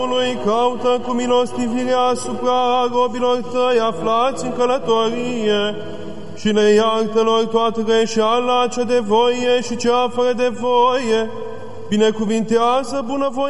Caută cu milostivire asupra robilor tăi aflați în călătorie și le iartă lor toată greșeala, cea de voie și cea fără de voie. Binecuvintează bunăvoie